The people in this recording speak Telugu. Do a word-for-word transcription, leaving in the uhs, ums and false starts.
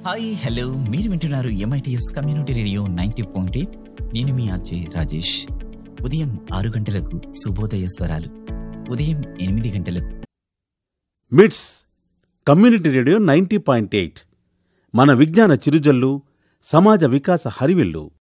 హాయ్ హలో మీరు వింటున్నారు MITS community radio ninety point eight. నేను మీ అజయ్ రాజేష్. ఉదయం ఆరు గంటలకు శుభోదయ స్వరాలు, ఉదయం ఎనిమిది గంటలకు మిట్స్ community radio ninety point eight. మన విజ్ఞాన చిరుజల్లు, సమాజ వికాస హరివిల్లు.